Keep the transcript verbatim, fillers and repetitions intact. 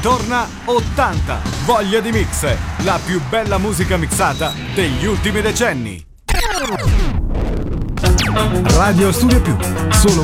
Ritorna ottanta, voglia di mix, la più bella musica mixata degli ultimi decenni. Radio Studio Più, solo